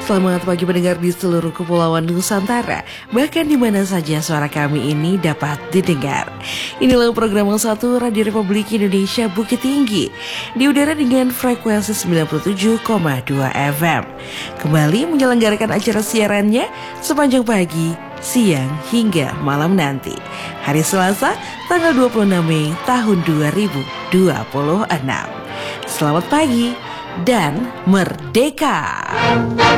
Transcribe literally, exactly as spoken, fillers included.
Selamat pagi pendengar di seluruh kepulauan Nusantara, bahkan di mana saja suara kami ini dapat didengar. Inilah program satu Radio Republik Indonesia Bukit Tinggi, di udara dengan frekuensi sembilan puluh tujuh koma dua F M. Kembali menyelenggarakan acara siarannya sepanjang pagi, siang hingga malam nanti. Hari Selasa, tanggal dua puluh enam Mei tahun dua ribu dua puluh enam. Selamat pagi dan merdeka!